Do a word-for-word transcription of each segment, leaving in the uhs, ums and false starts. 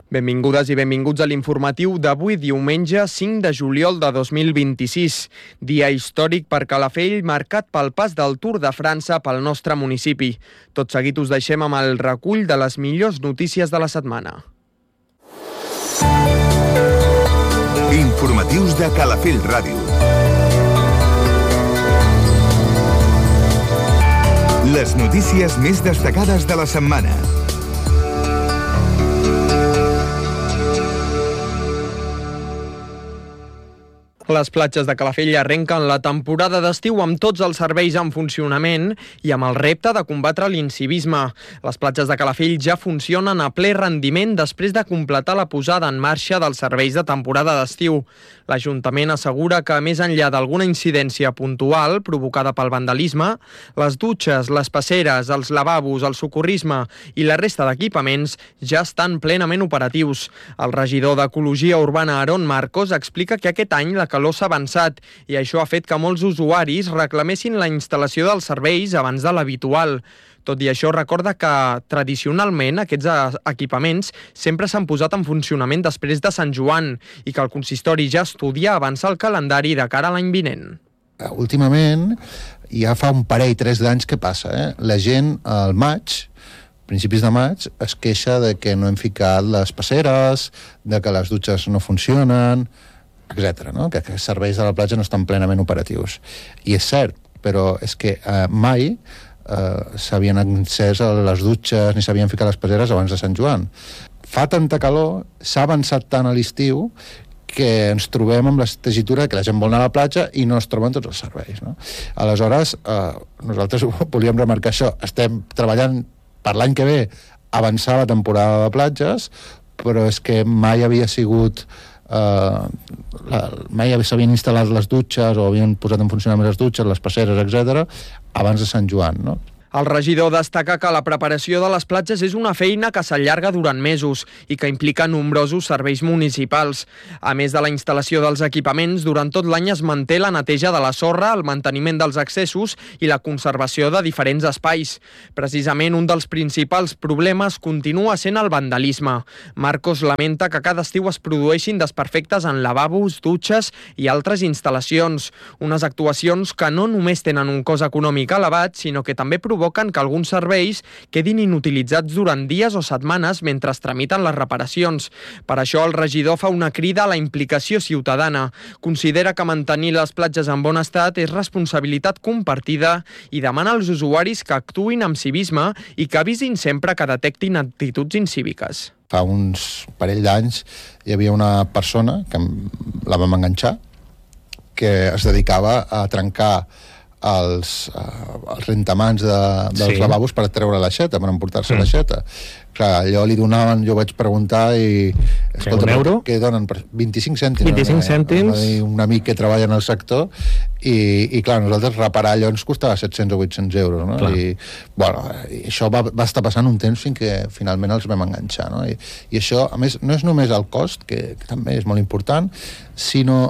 Benvingudes i benvinguts a l'informatiu d'avui, diumenge cinc de juliol de dos mil vint-i-sis. Dia històric per Calafell, marcat pel pas del Tour de França pel nostre municipi. Tot seguit us deixem amb el recull de les millors notícies de la setmana. Informatius de Calafell Ràdio. Les notícies més destacades de la setmana. Les platges de Calafell arrenquen la temporada d'estiu amb tots els serveis en funcionament i amb el repte de combatre l'incivisme. Les platges de Calafell ja funcionen a ple rendiment després de completar la posada en marxa dels serveis de temporada d'estiu. L'Ajuntament assegura que, més enllà d'alguna incidència puntual provocada pel vandalisme, les dutxes, les passeres, els lavabos, el socorrisme i la resta d'equipaments ja estan plenament operatius. El regidor d'Ecologia Urbana, Aaron Marcos, explica que aquest any la calor s'ha avançat i això ha fet que molts usuaris reclamessin la instal·lació dels serveis abans de l'habitual. Tot i això, recorda que tradicionalment aquests equipaments sempre s'han posat en funcionament després de Sant Joan i que el consistori ja estudia avançar el calendari de cara a l'any vinent. Últimament, ja fa un parell, tres d'anys que passa, eh? La gent al maig, principis de maig, es queixa de que no hem ficat les passeres, de que les dutxes no funcionen, etcètera, no? Que els serveis de la platja no estan plenament operatius. I és cert, però és que eh, mai eh, s'havien encès les dutxes ni s'havien ficat les passeres abans de Sant Joan. Fa tanta calor, s'ha avançat tant a l'estiu que ens trobem amb la tessitura que la gent vol anar a la platja i no es troben tots els serveis, no? Aleshores, eh, nosaltres volíem remarcar això. Estem treballant per l'any que ve avançar la temporada de platges, però és que mai havia sigut Uh, la, mai s'havien instal·lat les dutxes o havien posat en funcionament les dutxes, les passeres, etcètera, abans de Sant Joan, no? El regidor destaca que la preparació de les platges és una feina que s'allarga durant mesos i que implica nombrosos serveis municipals. A més de la instal·lació dels equipaments, durant tot l'any es manté la neteja de la sorra, el manteniment dels accessos i la conservació de diferents espais. Precisament un dels principals problemes continua sent el vandalisme. Marcos lamenta que cada estiu es produeixin desperfectes en lavabos, dutxes i altres instal·lacions. Unes actuacions que no només tenen un cost econòmic elevat, sinó que també provoquen provoquen que alguns serveis quedin inutilitzats durant dies o setmanes mentre es tramiten les reparacions. Per això el regidor fa una crida a la implicació ciutadana. Considera que mantenir les platges en bon estat és responsabilitat compartida i demana als usuaris que actuïn amb civisme i que avisin sempre que detectin actituds incíviques. Fa uns parell d'anys hi havia una persona que la vam enganxar que es dedicava a trencar els, uh, els rentamans de, dels sí. lavabos per treure l'aixeta, per emportar-se mm. l'aixeta. Clar, allò li donaven, jo vaig preguntar i... Escolta, un euro? Què donen? vint-i-cinc cèntims. vint-i-cinc cèntims. Un amic que treballa en el sector i, i clar, nosaltres reparar allò ens costava set-cents o vuit-cents euros, no? Clar. I, bueno, i això va, va estar passant un temps fins que finalment els vam enganxar, no? I, i això, a més, no és només el cost, que, que també és molt important, sinó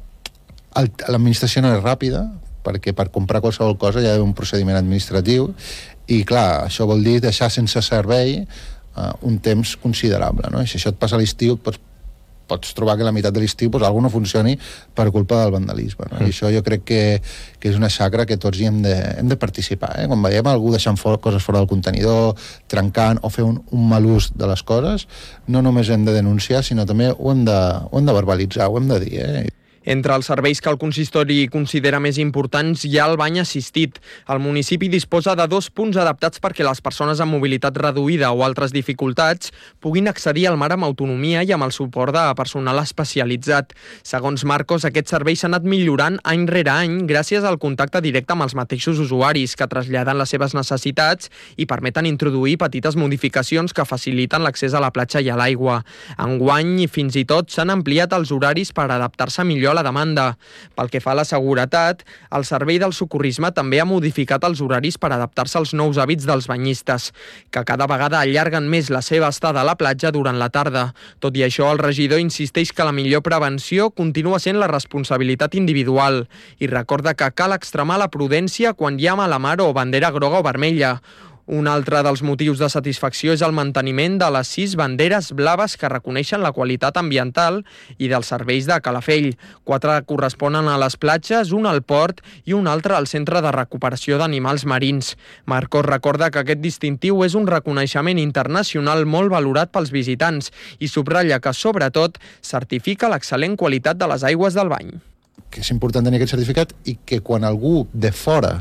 el, l'administració no és ràpida, perquè per comprar qualsevol cosa hi ha un procediment administratiu i clar, això vol dir deixar sense servei uh, un temps considerable, no? I si això et passa a l'estiu pots, pots trobar que la meitat de l'estiu pues, alguna no funcioni per culpa del vandalisme, no? Mm. I això jo crec que, que és una xacra que tots hi hem de, hem de participar, eh? Quan veiem algú deixant for, coses fora del contenidor, trencant o fer un, un mal ús de les coses, no només hem de denunciar, sinó també ho hem de, ho hem de verbalitzar, ho hem de dir, eh? Entre els serveis que el consistori considera més importants hi ha el bany assistit. El municipi disposa de dos punts adaptats perquè les persones amb mobilitat reduïda o altres dificultats puguin accedir al mar amb autonomia i amb el suport de personal especialitzat. Segons Marcos, aquests serveis s'han anat millorant any rere any gràcies al contacte directe amb els mateixos usuaris que traslladen les seves necessitats i permeten introduir petites modificacions que faciliten l'accés a la platja i a l'aigua. Enguany, fins i tot, s'han ampliat els horaris per adaptar-se millor a la demanda. Pel que fa a la seguretat, el servei del socorrisme també ha modificat els horaris per adaptar-se als nous hàbits dels banyistes, que cada vegada allarguen més la seva estada a la platja durant la tarda. Tot i això, el regidor insisteix que la millor prevenció continua sent la responsabilitat individual i recorda que cal extremar la prudència quan hi ha mala mar o bandera groga o vermella. Un altre dels motius de satisfacció és el manteniment de les sis banderes blaves que reconeixen la qualitat ambiental i dels serveis de Calafell. Quatre corresponen a les platges, un al port i un altre al Centre de Recuperació d'Animals Marins. Marcos recorda que aquest distintiu és un reconeixement internacional molt valorat pels visitants i subratlla que, sobretot, certifica l'excel·lent qualitat de les aigües del bany. Que és important tenir aquest certificat i que quan algú de fora,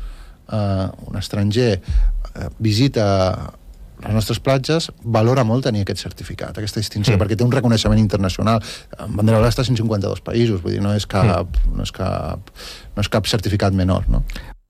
eh, un estranger, visita les nostres platges, valora molt tenir aquest certificat, aquesta distinció, mm. perquè té un reconeixement internacional. Bandera Blava està a cent cinquanta-dos països, vull dir, no és cap, mm. no és cap, no és cap certificat menor, no?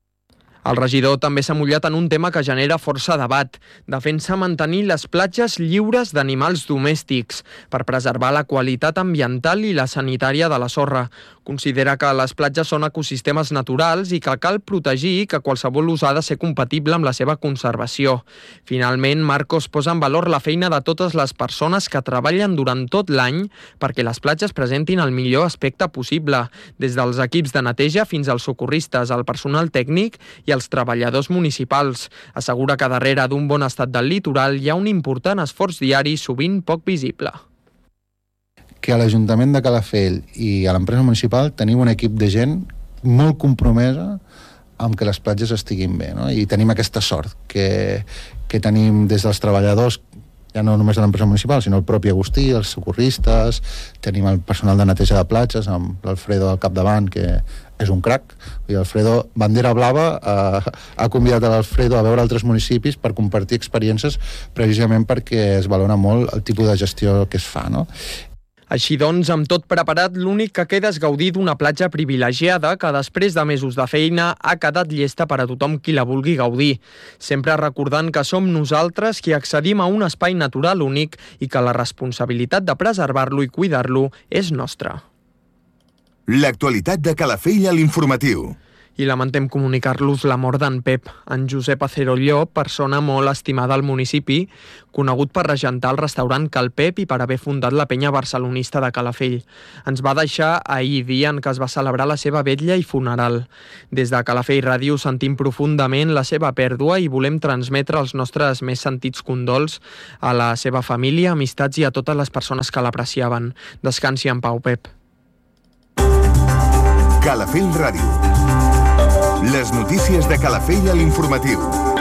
El regidor també s'ha mullat en un tema que genera força debat. Defensa mantenir les platges lliures d'animals domèstics per preservar la qualitat ambiental i la sanitària de la sorra. Considera que les platges són ecosistemes naturals i que cal protegir i que qualsevol ús ha de ser compatible amb la seva conservació. Finalment, Marcos posa en valor la feina de totes les persones que treballen durant tot l'any perquè les platges presentin el millor aspecte possible, des dels equips de neteja fins als socorristes, el personal tècnic i els treballadors municipals. Assegura que darrere d'un bon estat del litoral hi ha un important esforç diari, sovint poc visible. Que a l'Ajuntament de Calafell i a l'empresa municipal tenim un equip de gent molt compromesa amb que les platges estiguin bé, no? I tenim aquesta sort que, que tenim des dels treballadors, ja no només de l'empresa municipal, sinó el propi Agustí, els socorristes, tenim el personal de neteja de platges, amb l'Alfredo al capdavant, que és un crac. I Alfredo, Bandera Blava, eh, ha convidat a l'Alfredo a veure altres municipis per compartir experiències, precisament perquè es valora molt el tipus de gestió que es fa, no? Així doncs, amb tot preparat, l'únic que queda és gaudir d'una platja privilegiada que després de mesos de feina ha quedat llesta per a tothom qui la vulgui gaudir. Sempre recordant que som nosaltres qui accedim a un espai natural únic i que la responsabilitat de preservar-lo i cuidar-lo és nostra. L'actualitat de Calafell a l'informatiu. I lamentem comunicar-los la mort d'en Pep, en Josep Acerolló, persona molt estimada al municipi, conegut per regentar el restaurant Cal Pep i per haver fundat la penya barcelonista de Calafell. Ens va deixar ahir, dia en què es va celebrar la seva vetlla i funeral. Des de Calafell Ràdio sentim profundament la seva pèrdua i volem transmetre els nostres més sentits condols a la seva família, amistats i a totes les persones que l'apreciaven. Descansi en pau, Pep. Calafell Ràdio. Les notícies de Calafell a l'informatiu.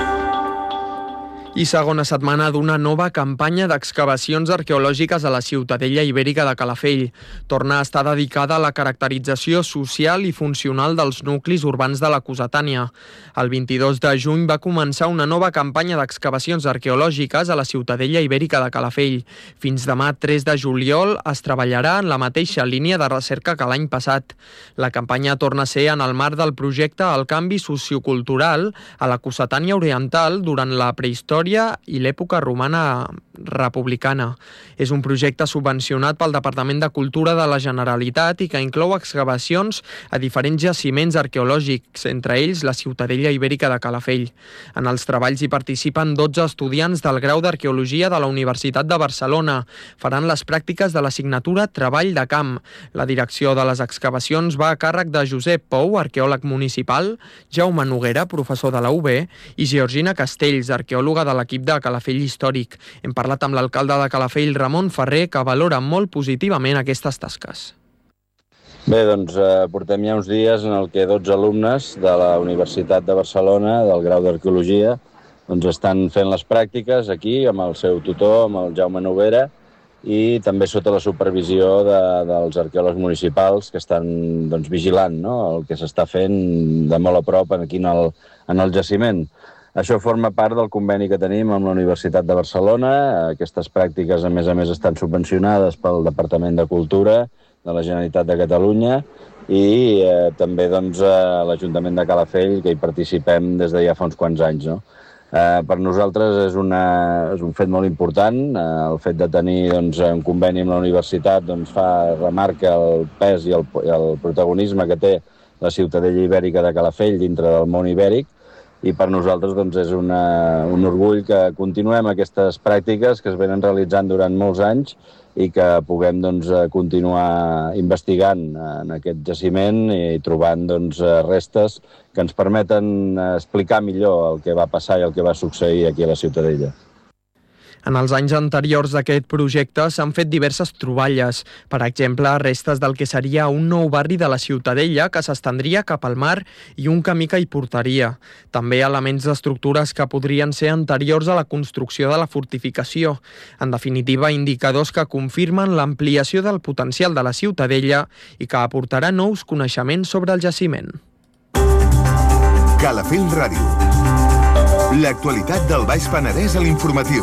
I segona setmana d'una nova campanya d'excavacions arqueològiques a la Ciutadella Ibèrica de Calafell. Torna a estar dedicada a la caracterització social i funcional dels nuclis urbans de la Cossetània. El vint-i-dos de juny va començar una nova campanya d'excavacions arqueològiques a la Ciutadella Ibèrica de Calafell. Fins demà, tres de juliol, es treballarà en la mateixa línia de recerca que l'any passat. La campanya torna a ser en el marc del projecte El canvi sociocultural a la Cossetània Oriental durant la prehistòria i l'època romana republicana. És un projecte subvencionat pel Departament de Cultura de la Generalitat i que inclou excavacions a diferents jaciments arqueològics, entre ells la Ciutadella Ibèrica de Calafell. En els treballs hi participen dotze estudiants del grau d'Arqueologia de la Universitat de Barcelona. Faran les pràctiques de l'assignatura Treball de Camp. La direcció de les excavacions va a càrrec de Josep Pou, arqueòleg municipal, Jaume Noguera, professor de la U B, i Georgina Castells, arqueòloga de l'equip de Calafell Històric. Hem parlat amb l'alcalde de Calafell, Ramon Ferrer, que valora molt positivament aquestes tasques. Bé, doncs eh, portem ja uns dies en el que dotze alumnes de la Universitat de Barcelona, del grau d'Arqueologia, doncs estan fent les pràctiques aquí amb el seu tutor, amb el Jaume Noguera, i també sota la supervisió de, dels arqueòlegs municipals que estan doncs, vigilant, no?, el que s'està fent de molt a prop aquí en el, en el jaciment. Això forma part del conveni que tenim amb la Universitat de Barcelona. Aquestes pràctiques, a més a més, estan subvencionades pel Departament de Cultura de la Generalitat de Catalunya i eh, també doncs, a l'Ajuntament de Calafell, que hi participem des de ja fa uns quants anys, no? Eh, per nosaltres és, una, és un fet molt important. Eh, el fet de tenir doncs, un conveni amb la universitat doncs, fa, remarca el pes i el, el protagonisme que té la Ciutadella Ibèrica de Calafell dintre del món ibèric. i per nosaltres doncs, és una, un orgull que continuem aquestes pràctiques que es venen realitzant durant molts anys i que puguem doncs, continuar investigant en aquest jaciment i trobant doncs, restes que ens permeten explicar millor el que va passar i el que va succeir aquí a la Ciutadella. En els anys anteriors d'aquest projecte s'han fet diverses troballes, per exemple, restes del que seria un nou barri de la Ciutadella que s'estendria cap al mar i un camí que hi portaria. També elements d'estructures que podrien ser anteriors a la construcció de la fortificació. En definitiva, indicadors que confirmen l'ampliació del potencial de la Ciutadella i que aportarà nous coneixements sobre el jaciment. Calafell Ràdio. L'actualitat del Baix Penedès a l'informatiu.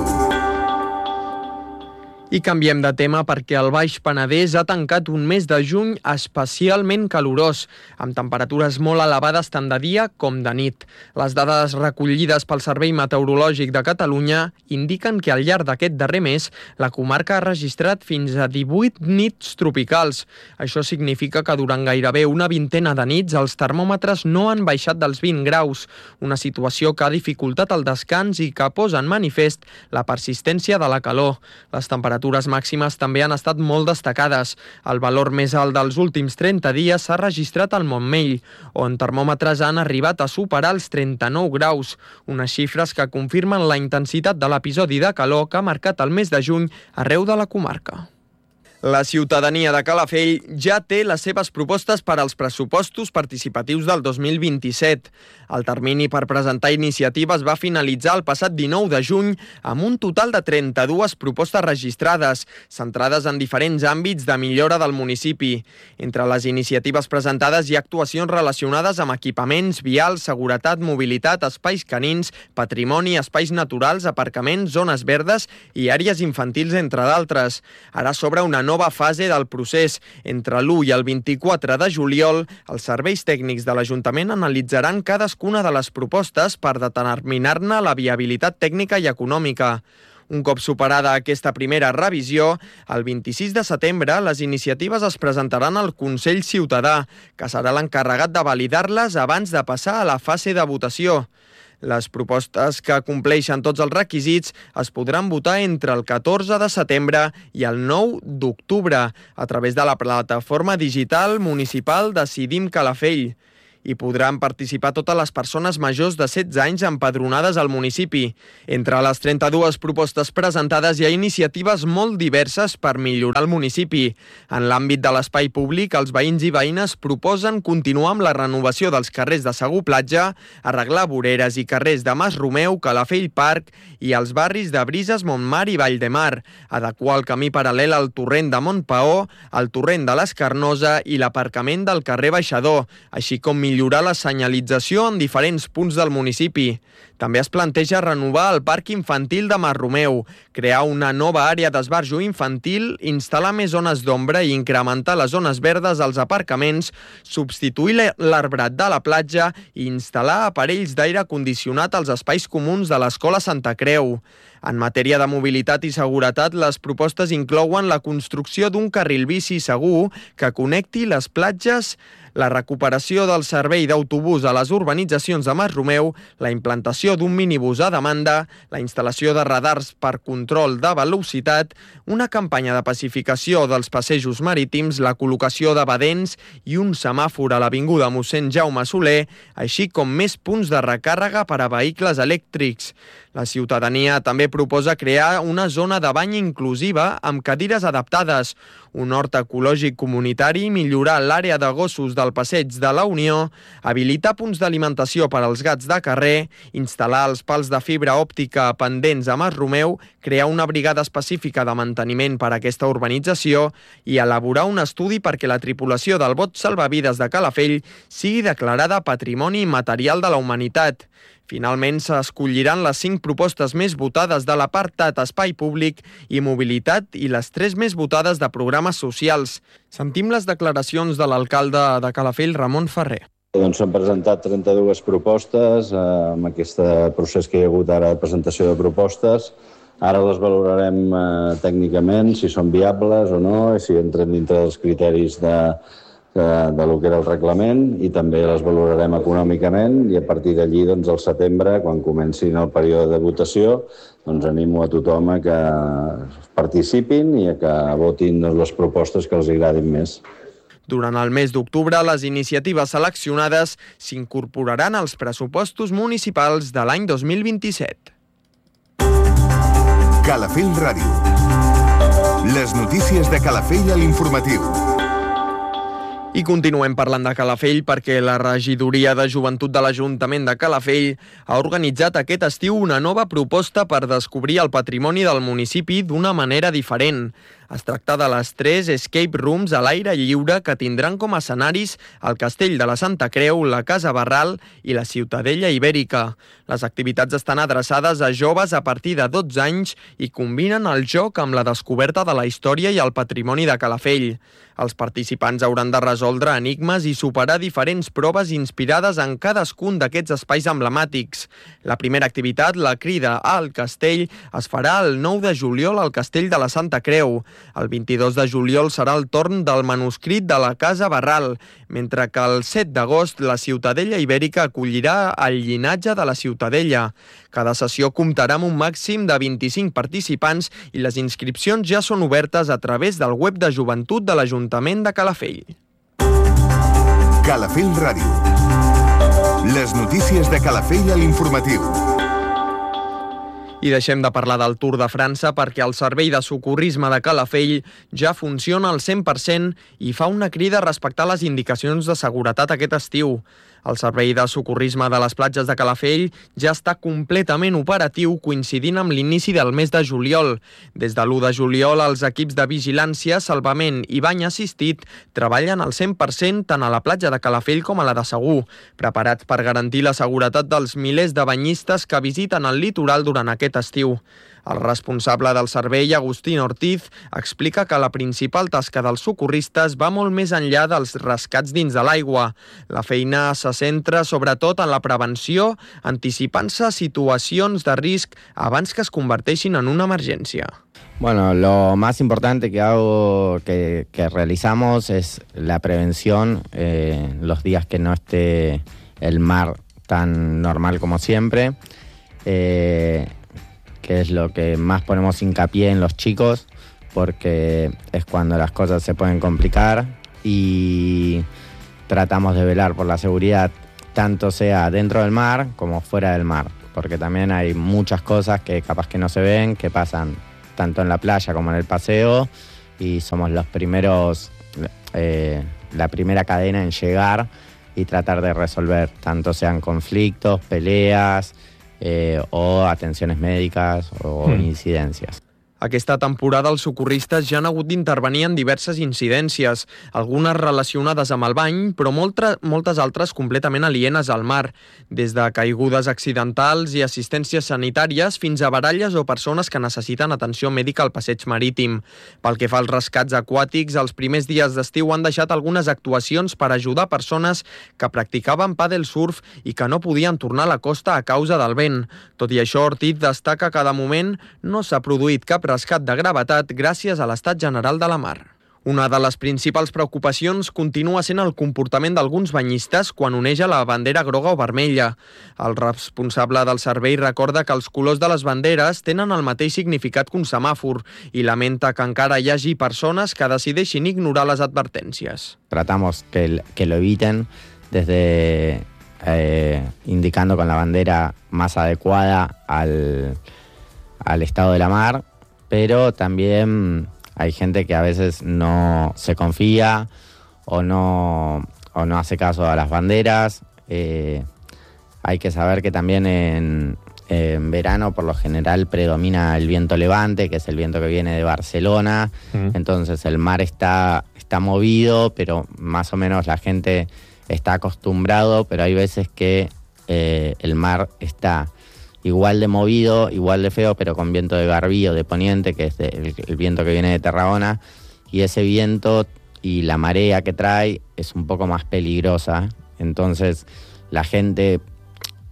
I canviem de tema perquè el Baix Penedès ha tancat un mes de juny especialment calorós, amb temperatures molt elevades tant de dia com de nit. Les dades recollides pel Servei Meteorològic de Catalunya indiquen que al llarg d'aquest darrer mes la comarca ha registrat fins a divuit nits tropicals. Això significa que durant gairebé una vintena de nits els termòmetres no han baixat dels vint graus, una situació que ha dificultat el descans i que posa en manifest la persistència de la calor. Les temperatures Les temperatures màximes també han estat molt destacades. El valor més alt dels últims trenta dies s'ha registrat al Montmell, on termòmetres han arribat a superar els trenta-nou graus, unes xifres que confirmen la intensitat de l'episodi de calor que ha marcat el mes de juny arreu de la comarca. La ciutadania de Calafell ja té les seves propostes per als pressupostos participatius del dos mil vint-i-set. El termini per presentar iniciatives va finalitzar el passat dinou de juny amb un total de trenta-dues propostes registrades, centrades en diferents àmbits de millora del municipi. Entre les iniciatives presentades hi ha actuacions relacionades amb equipaments, vials, seguretat, mobilitat, espais canins, patrimoni, espais naturals, aparcaments, zones verdes i àrees infantils, entre d'altres. Ara s'obre una nova fase del procés. Entre l'u i el vint-i-quatre de juliol, els serveis tècnics de l'Ajuntament analitzaran cadascuna de les propostes per determinar-ne la viabilitat tècnica i econòmica. Un cop superada aquesta primera revisió, el vint-i-sis de setembre les iniciatives es presentaran al Consell Ciutadà, que serà l'encarregat de validar-les abans de passar a la fase de votació. Les propostes que compleixen tots els requisits es podran votar entre el catorze de setembre i el nou d'octubre a través de la plataforma digital municipal Decidim Calafell. Hi podran participar totes les persones majors de setze anys empadronades al municipi. Entre les trenta-dues propostes presentades hi ha iniciatives molt diverses per millorar el municipi. En l'àmbit de l'espai públic, els veïns i veïnes proposen continuar amb la renovació dels carrers de Segur Platja, arreglar voreres i carrers de Mas Romeu, Calafell Parc i els barris de Brises, Montmar i Valldemar, adequar el camí paral·lel al torrent de Montpaó, el torrent de l'Escarnosa i l'aparcament del carrer Baixador, així com millorar la senyalització en diferents punts del municipi. També es planteja renovar el parc infantil de Mas Romeu, crear una nova àrea d'esbarjo infantil, instal·lar més zones d'ombra i incrementar les zones verdes als aparcaments, substituir l'arbrat de la platja i instal·lar aparells d'aire condicionat als espais comuns de l'Escola Santa Creu. En matèria de mobilitat i seguretat, les propostes inclouen la construcció d'un carril bici segur que connecti les platges, la recuperació del servei d'autobús a les urbanitzacions de Mas Romeu, la implantació d'un minibús a demanda, la instal·lació de radars per control de velocitat, una campanya de pacificació dels passejos marítims, la col·locació de badents i un semàfor a l'avinguda Mossèn Jaume Soler, així com més punts de recàrrega per a vehicles elèctrics. La ciutadania també proposa crear una zona de bany inclusiva amb cadires adaptades, un hort ecològic comunitari, millorar l'àrea de gossos del passeig de la Unió, habilitar punts d'alimentació per als gats de carrer, instal·lar els pals de fibra òptica pendents a Mas Romeu, crear una brigada específica de manteniment per a aquesta urbanització i elaborar un estudi perquè la tripulació del bot salvavides de Calafell sigui declarada Patrimoni Immaterial de la Humanitat. Finalment, s'escolliran les cinc propostes més votades de l'apartat Espai Públic i Mobilitat i les tres més votades de programes socials. Sentim les declaracions de l'alcalde de Calafell, Ramon Ferrer. Doncs s'han presentat trenta-dues propostes, eh, amb aquest procés que hi ha hagut ara de presentació de propostes. Ara les valorarem eh, tècnicament, si són viables o no, i si entren dintre dels criteris de, de lo que era el reglament i també les valorarem econòmicament i a partir d'allí, doncs, al setembre, quan comencin el període de votació, doncs animo a tothom a que participin i a que votin doncs, les propostes que els agradin més. Durant el mes d'octubre, les iniciatives seleccionades s'incorporaran als pressupostos municipals de l'any dos mil vint-i-set. Calafell Ràdio. Les notícies de Calafell a l'informatiu. I continuem parlant de Calafell perquè la regidoria de joventut de l'Ajuntament de Calafell ha organitzat aquest estiu una nova proposta per descobrir el patrimoni del municipi d'una manera diferent. Es tracta de les tres escape rooms a l'aire lliure que tindran com a escenaris el Castell de la Santa Creu, la Casa Barral i la Ciutadella Ibèrica. Les activitats estan adreçades a joves a partir de dotze anys i combinen el joc amb la descoberta de la història i el patrimoni de Calafell. Els participants hauran de resoldre enigmes i superar diferents proves inspirades en cadascun d'aquests espais emblemàtics. La primera activitat, la crida al castell, es farà el nou de juliol al Castell de la Santa Creu. El vint-i-dos de juliol serà el torn del manuscrit de la Casa Barral, mentre que el set d'agost la Ciutadella Ibèrica acollirà el llinatge de la Ciutadella. Cada sessió comptarà amb un màxim de vint-i-cinc participants i les inscripcions ja són obertes a través del web de joventut de l'Ajuntament de Calafell. Calafell Ràdio. Les notícies de Calafell a l'informatiu. I deixem de parlar del Tour de França perquè el servei de socorrisme de Calafell ja funciona al cent per cent i fa una crida a respectar les indicacions de seguretat aquest estiu. El servei de socorrisme de les platges de Calafell ja està completament operatiu coincidint amb l'inici del mes de juliol. Des de l'u de juliol, els equips de vigilància, salvament i bany assistit treballen al cent per cent tant a la platja de Calafell com a la de Segur, preparats per garantir la seguretat dels milers de banyistes que visiten el litoral durant aquest estiu. El responsable del servei, Agustín Ortiz, explica que la principal tasca dels socorristes va molt més enllà dels rescats dins de l'aigua. La feina se centra sobretot en la prevenció, anticipant-se a situacions de risc abans que es converteixin en una emergència. Bueno, lo más importante que hago, que, que realizamos es la prevención, eh, los días que no esté el mar tan normal como siempre, eh, que es lo que más ponemos hincapié en los chicos, porque es cuando las cosas se pueden complicar y tratamos de velar por la seguridad, tanto sea dentro del mar como fuera del mar, porque también hay muchas cosas que capaz que no se ven, que pasan tanto en la playa como en el paseo, y somos los primeros, eh, la primera cadena en llegar y tratar de resolver, tanto sean conflictos, peleas, Eh, o atenciones médicas o mm. incidències. Aquesta temporada els socorristes ja han hagut d'intervenir en diverses incidències, algunes relacionades amb el bany, però molta, moltes altres completament alienes al mar, des de caigudes accidentals i assistències sanitàries fins a baralles o persones que necessiten atenció mèdica al passeig marítim. Pel que fa als rescats aquàtics, els primers dies d'estiu han deixat algunes actuacions per ajudar persones que practicaven pàdel surf i que no podien tornar a la costa a causa del vent. Tot i això, Ortiz destaca que de moment no s'ha produït cap rescat de gravetat gràcies a l'estat general de la mar. Una de les principals preocupacions continua sent el comportament d'alguns banyistes quan oneja la bandera groga o vermella. El responsable del servei recorda que els colors de les banderes tenen el mateix significat que un semàfor i lamenta que encara hi hagi persones que decideixin ignorar les advertències. Tratamos que, que lo eviten desde eh, indicando con la bandera más adecuada al, al estado de la mar, pero también hay gente que a veces no se confía o no, o no hace caso a las banderas. Eh, hay que saber que también en, en verano por lo general predomina el viento levante, que es el viento que viene de Barcelona. Mm. Entonces el mar está, está movido, pero más o menos la gente está acostumbrado, pero hay veces que eh, el mar está igual de movido, igual de feo, pero con viento de Garbí o de Poniente, que es de, el, el viento que viene de Tarragona, y ese viento y la marea que trae es un poco más peligrosa. Entonces la gente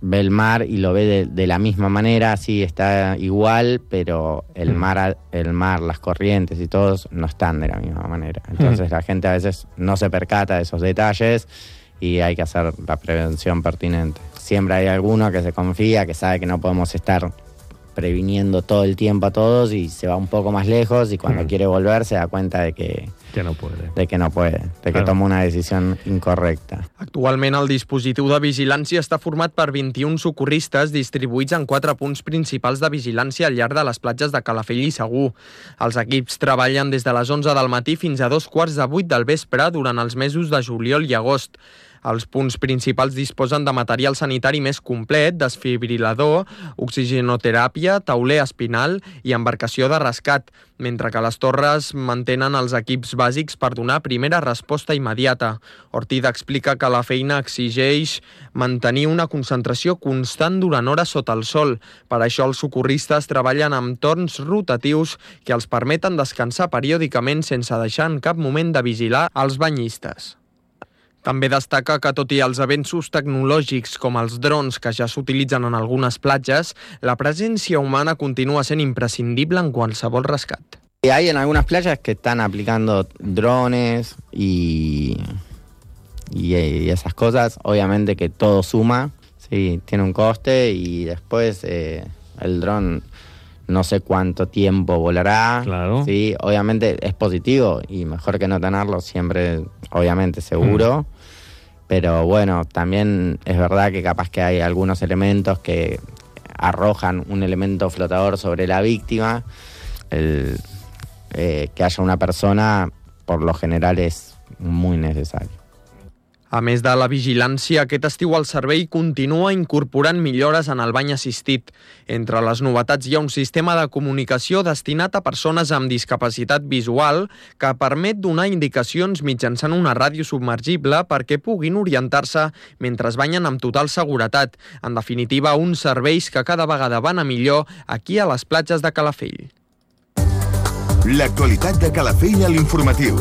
ve el mar y lo ve de, de la misma manera, sí, está igual, pero el mar, el mar, las corrientes y todos no están de la misma manera. Entonces la gente a veces no se percata de esos detalles y hay que hacer la prevención pertinente. Siempre hay alguno que se confía, que sabe que no podemos estar previniendo todo el tiempo a todos y se va un poco más lejos y cuando mm. quiere volver se da cuenta de que, que no puede, de que no puede, de claro. que toma una decisió incorrecta. Actualment el dispositiu de vigilància està format per vint-i-un socorristes distribuïts en quatre punts principals de vigilància al llarg de les platges de Calafell i Segur. Els equips treballen des de les onze del matí fins a dos quarts de vuit del vespre durant els mesos de juliol i agost. Els punts principals disposen de material sanitari més complet, desfibrilador, oxigenoteràpia, tauler espinal i embarcació de rescat, mentre que les torres mantenen els equips bàsics per donar primera resposta immediata. Ortida explica que la feina exigeix mantenir una concentració constant durant hores sota el sol. Per això els socorristes treballen amb torns rotatius que els permeten descansar periòdicament sense deixar en cap moment de vigilar els banyistes. També destaca que, tot i els avenços tecnològics com els drons que ja s'utilitzen en algunes platges, la presència humana continua sent imprescindible en qualsevol rescat. Hay en algunas playas que están aplicando drones y, y, y esas cosas. Obviamente que todo suma, sí, tiene un coste y después eh, el dron no sé cuánto tiempo volará. Claro. Sí, obviamente es positivo y mejor que no tenerlo siempre, obviamente, seguro. Mm. Pero bueno, también es verdad que capaz que hay algunos elementos que arrojan un elemento flotador sobre la víctima. El, eh, que haya una persona, por lo general, es muy necesario. A més de la vigilància, aquest estiu el servei continua incorporant millores en el bany assistit. Entre les novetats hi ha un sistema de comunicació destinat a persones amb discapacitat visual que permet donar indicacions mitjançant una ràdio submergible perquè puguin orientar-se mentre es banyen amb total seguretat. En definitiva, uns serveis que cada vegada van a millor aquí a les platges de Calafell. L'actualitat de Calafell a l'informatiu.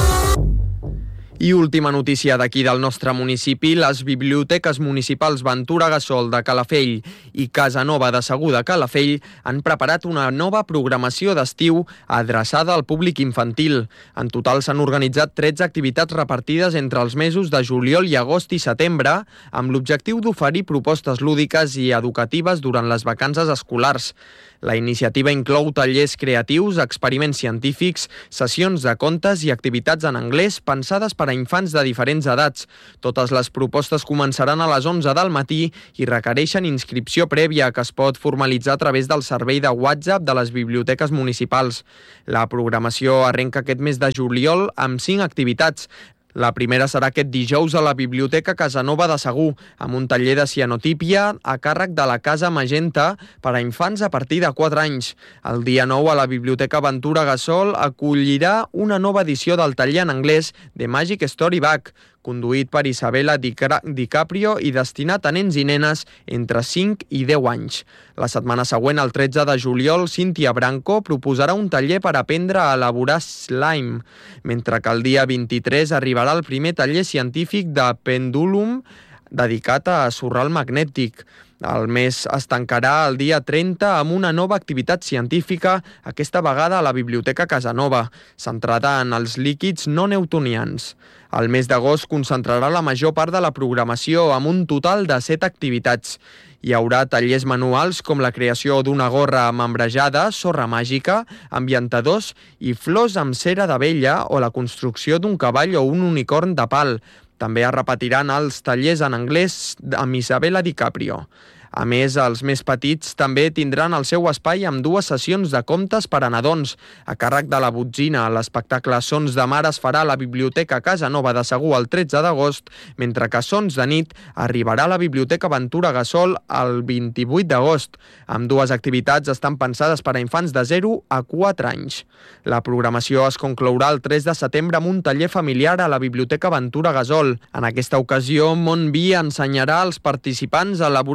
I última notícia d'aquí del nostre municipi, les biblioteques municipals Ventura Gassol de Calafell i Casanova de Segur de Calafell han preparat una nova programació d'estiu adreçada al públic infantil. En total s'han organitzat tretze activitats repartides entre els mesos de juliol i agost i setembre, amb l'objectiu d'oferir propostes lúdiques i educatives durant les vacances escolars. La iniciativa inclou tallers creatius, experiments científics, sessions de contes i activitats en anglès pensades per a infants de diferents edats. Totes les propostes començaran a les onze del matí i requereixen inscripció prèvia que es pot formalitzar a través del servei de WhatsApp de les biblioteques municipals. La programació arrenca aquest mes de juliol amb cinc activitats. La primera serà aquest dijous a la Biblioteca Casanova de Segur, amb un taller de cianotípia a càrrec de la Casa Magenta per a infants a partir de quatre anys. El dia nou a la Biblioteca Ventura Gassol acollirà una nova edició del taller en anglès The Magic Story Bag, conduït per Isabella DiCaprio i destinat a nens i nenes entre cinc i deu anys. La setmana següent, el tretze de juliol, Cíntia Branco proposarà un taller per aprendre a elaborar slime, mentre que el dia vint-i-tres arribarà el primer taller científic de pendúlum dedicat a sorral magnètic. El mes es tancarà el dia trenta amb una nova activitat científica, aquesta vegada a la Biblioteca Casanova, centrada en els líquids no newtonians. El mes d'agost concentrarà la major part de la programació amb un total de set activitats. Hi haurà tallers manuals com la creació d'una gorra membrejada, sorra màgica, ambientadors i flors amb cera d'abella o la construcció d'un cavall o un unicorn de pal. També es repetiran els tallers en anglès amb Isabella DiCaprio. A més, els més petits també tindran el seu espai amb dues sessions de contes per a nadons. A càrrec de la Botzina, l'espectacle Sons de Mar es farà a la Biblioteca Casanova de Segur el tretze d'agost, mentre que Sons de Nit arribarà a la Biblioteca Ventura Gassol el vint-i-vuit d'agost. Ambdues activitats estan pensades per a infants de zero a quatre anys. La programació es conclourà el tres de setembre amb un taller familiar a la Biblioteca Ventura Gassol. En aquesta ocasió, Montvi ensenyarà als participants a elaborar flors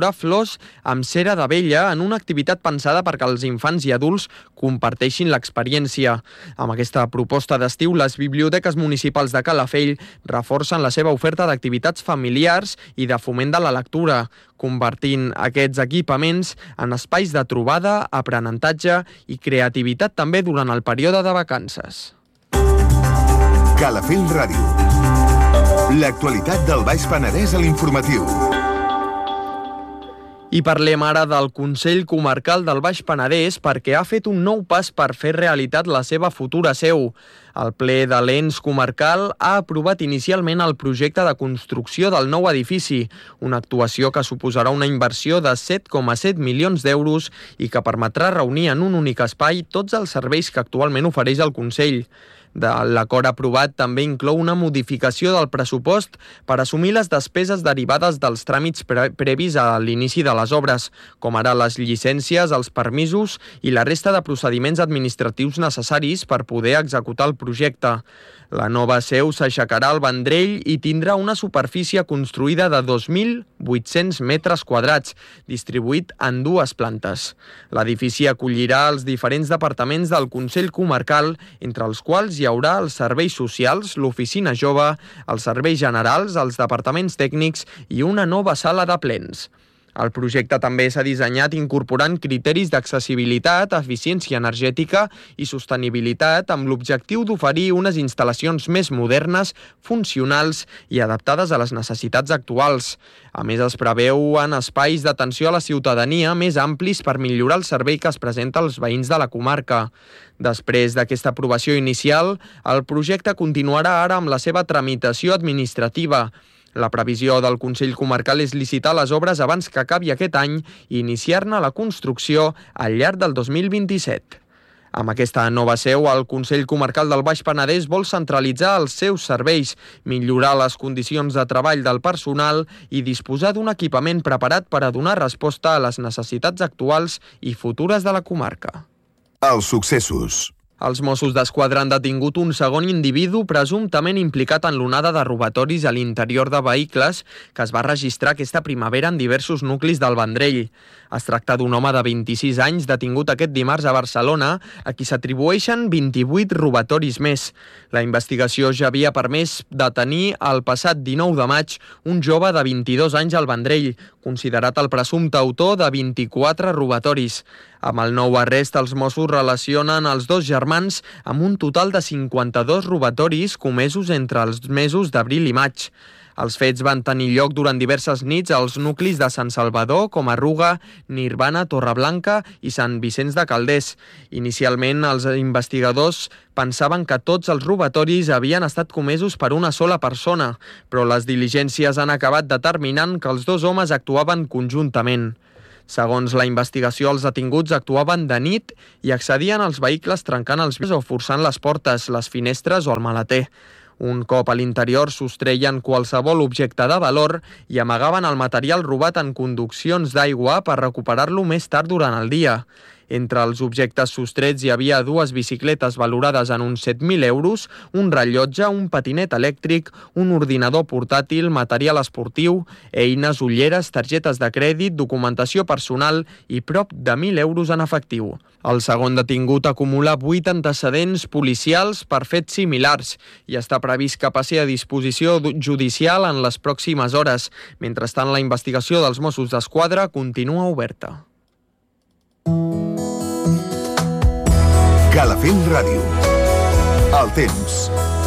flors amb cera d'abella en una activitat pensada perquè els infants i adults comparteixin l'experiència. Amb aquesta proposta d'estiu, les biblioteques municipals de Calafell reforcen la seva oferta d'activitats familiars i de foment de la lectura, convertint aquests equipaments en espais de trobada, aprenentatge i creativitat també durant el període de vacances. Calafell Ràdio. L'actualitat del Baix Penedès a l'informatiu. I parlem ara del Consell Comarcal del Baix Penedès perquè ha fet un nou pas per fer realitat la seva futura seu. El ple de l'ens comarcal ha aprovat inicialment el projecte de construcció del nou edifici, una actuació que suposarà una inversió de set coma set milions d'euros i que permetrà reunir en un únic espai tots els serveis que actualment ofereix el Consell. L'acord aprovat també inclou una modificació del pressupost per assumir les despeses derivades dels tràmits pre previs a l'inici de les obres, com ara les llicències, els permisos i la resta de procediments administratius necessaris per poder executar el projecte. La nova seu s'aixecarà al Vendrell i tindrà una superfície construïda de dos mil vuit-cents metres quadrats, distribuït en dues plantes. L'edifici acollirà els diferents departaments del Consell Comarcal, entre els quals hi haurà els serveis socials, l'oficina jove, els serveis generals, els departaments tècnics i una nova sala de plens. El projecte també s'ha dissenyat incorporant criteris d'accessibilitat, eficiència energètica i sostenibilitat amb l'objectiu d'oferir unes instal·lacions més modernes, funcionals i adaptades a les necessitats actuals. A més, es preveuen espais d'atenció a la ciutadania més amplis per millorar el servei que es presenta als veïns de la comarca. Després d'aquesta aprovació inicial, el projecte continuarà ara amb la seva tramitació administrativa. La previsió del Consell Comarcal és licitar les obres abans que acabi aquest any i iniciar-ne la construcció al llarg del dos mil vint-i-set. Amb aquesta nova seu, el Consell Comarcal del Baix Penedès vol centralitzar els seus serveis, millorar les condicions de treball del personal i disposar d'un equipament preparat per a donar resposta a les necessitats actuals i futures de la comarca. Els successos. Els Mossos d'Esquadra han detingut un segon individu presumptament implicat en l'onada de robatoris a l'interior de vehicles que es va registrar aquesta primavera en diversos nuclis del Vendrell. Es tracta d'un home de vint-i-sis anys detingut aquest dimarts a Barcelona, a qui s'atribueixen vint-i-vuit robatoris més. La investigació ja havia permès detenir el passat dinou de maig un jove de vint-i-dos anys al Vendrell, considerat el presumpte autor de vint-i-quatre robatoris. Amb el nou arrest, els Mossos relacionen els dos germans amb un total de cinquanta-dos robatoris comesos entre els mesos d'abril i maig. Els fets van tenir lloc durant diverses nits als nuclis de Sant Salvador, com Arruga, Nirvana, Torreblanca i Sant Vicenç de Calders. Inicialment, els investigadors pensaven que tots els robatoris havien estat comesos per una sola persona, però les diligències han acabat determinant que els dos homes actuaven conjuntament. Segons la investigació, els detinguts actuaven de nit i accedien als vehicles trencant els vidres o forçant les portes, les finestres o el maleter. Un cop a l'interior sostreien qualsevol objecte de valor i amagaven el material robat en conduccions d'aigua per recuperar-lo més tard durant el dia. Entre els objectes sostrets hi havia dues bicicletes valorades en uns set mil euros, un rellotge, un patinet elèctric, un ordinador portàtil, material esportiu, eines, ulleres, targetes de crèdit, documentació personal i prop de mil euros en efectiu. El segon detingut acumula vuit antecedents policials per fets similars i està previst que passi a disposició judicial en les pròximes hores. Mentrestant, la investigació dels Mossos d'Esquadra continua oberta. Calafell Ràdio. El temps.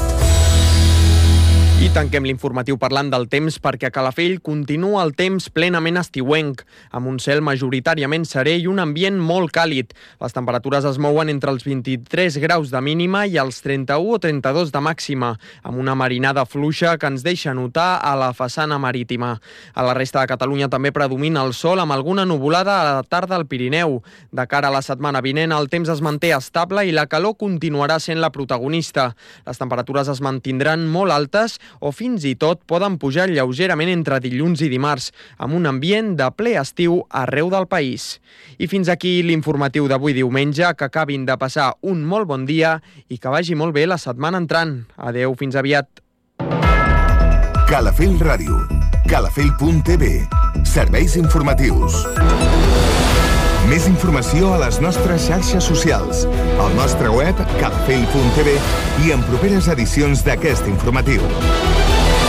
I tanquem l'informatiu parlant del temps perquè a Calafell continua el temps plenament estiuenc, amb un cel majoritàriament serè i un ambient molt càlid. Les temperatures es mouen entre els vint-i-tres graus de mínima i els trenta-u o trenta-dos de màxima, amb una marinada fluixa que ens deixa notar a la façana marítima. A la resta de Catalunya també predomina el sol amb alguna nuvolada a la tarda al Pirineu. De cara a la setmana vinent, el temps es manté estable i la calor continuarà sent la protagonista. Les temperatures es mantindran molt altes o fins i tot poden pujar lleugerament entre dilluns i dimarts, amb un ambient de ple estiu arreu del país. I fins aquí l'informatiu d'avui diumenge, que acabin de passar un molt bon dia i que vagi molt bé la setmana entrant. Adeu, fins aviat. Calafell Ràdio. calafell punt t v Serveis informatius. Més informació a les nostres xarxes socials, al nostre web calafell punt tv i en properes edicions d'aquest informatiu.